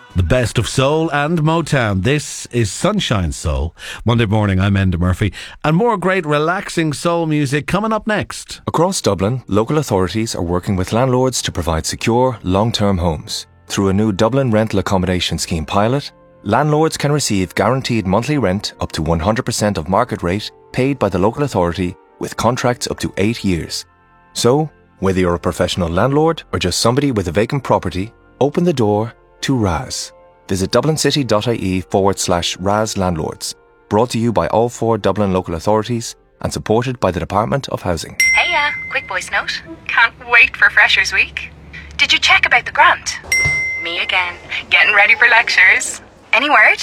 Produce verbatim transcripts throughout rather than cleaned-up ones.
The best of soul and Motown. This is Sunshine Soul. Monday morning, I'm Enda Murphy. And more great relaxing soul music coming up next. Across Dublin, local authorities are working with landlords to provide secure, long-term homes. Through a new Dublin Rental Accommodation Scheme pilot, landlords can receive guaranteed monthly rent up to one hundred percent of market rate paid by the local authority with contracts up to eight years. So, whether you're a professional landlord or just somebody with a vacant property, open the door to Raz. Visit dublincity.ie forward slash Raz Landlords. Brought to you by all four Dublin local authorities and supported by the Department of Housing. Hey, uh, quick voice note. Can't wait for Freshers Week. Did you check about the grant? Me again. Getting ready for lectures. Any word?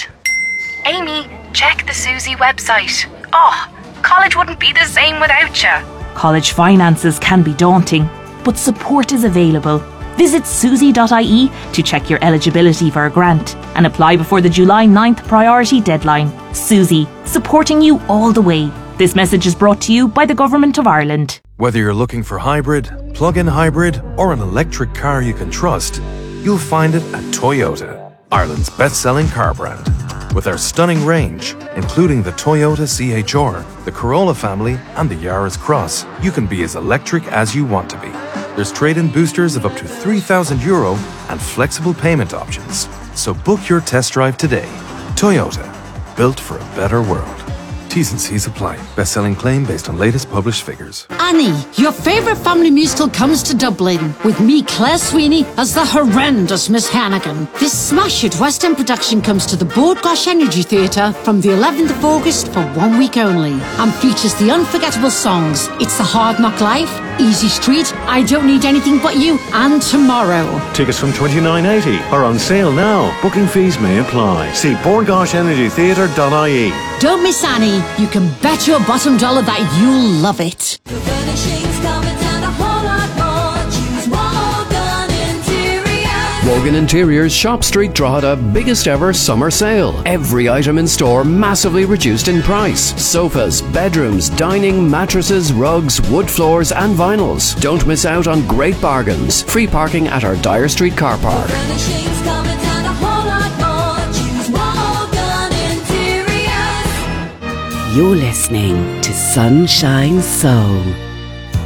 Amy, check the Susie website. Oh, college wouldn't be the same without you. College finances can be daunting, but support is available. Visit susie dot I E to check your eligibility for a grant and apply before the July ninth priority deadline. Susie, supporting you all the way. This message is brought to you by the Government of Ireland. Whether you're looking for hybrid, plug-in hybrid or an electric car you can trust, you'll find it at Toyota, Ireland's best-selling car brand. With our stunning range, including the Toyota C H R, the Corolla family and the Yaris Cross, you can be as electric as you want to be. There's trade-in boosters of up to three thousand euro and flexible payment options. So book your test drive today. Toyota, built for a better world. T's and C's apply. Best-selling claim based on latest published figures. Annie, your favourite family musical comes to Dublin, with me, Claire Sweeney, as the horrendous Miss Hannigan. This smash-hit West End production comes to the Bord Gáis Energy Theatre from the eleventh of August for one week only, and features the unforgettable songs It's the Hard Knock Life, Easy Street, I Don't Need Anything But You, and Tomorrow. Tickets from twenty-nine eighty are on sale now. Booking fees may apply. See bord gáis energy theatre dot I E. Don't miss Annie. You can bet your bottom dollar that you'll love it. The furnishings coming down a whole lot more. Choose Wogan Interiors. Wogan Interiors Shop Street Drogheda biggest ever summer sale. Every item in store massively reduced in price. Sofas, bedrooms, dining, mattresses, rugs, wood floors and vinyls. Don't miss out on great bargains. Free parking at our Dyer Street car park. The furnishings coming down a whole lot more. Choose Wogan Interiors. You're listening to Sunshine Soul